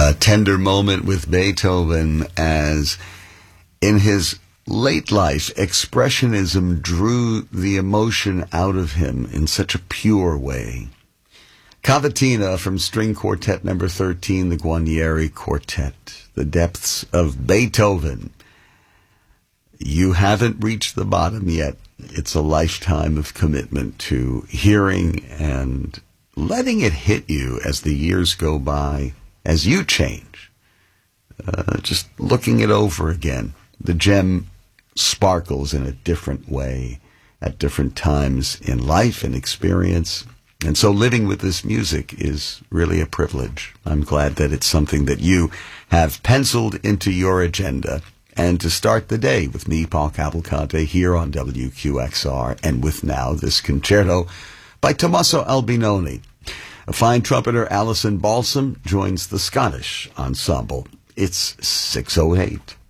A tender moment with Beethoven, as in his late life, Expressionism drew the emotion out of him in such a pure way. Cavatina from String Quartet number 13, the Guarnieri Quartet, the depths of Beethoven. You haven't reached the bottom yet. It's a lifetime of commitment to hearing and letting it hit you as the years go by, as you change. Just looking it over again. The gem sparkles in a different way at different times in life and experience. And so living with this music is really a privilege. I'm glad that it's something that you have penciled into your agenda. And to start the day with me, Paul Cavalcante, here on WQXR, and with now this concerto by Tommaso Albinoni. A fine trumpeter, Alison Balsam, joins the Scottish ensemble. It's 6:08.